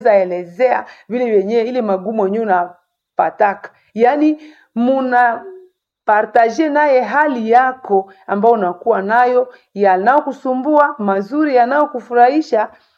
elezea vile wenyewe ile magumu yenyewe unapataka. Yaani muna partage naye hali yako ambao unakuwa nayo, yanayokusumbua, mazuri yanayokufurahisha,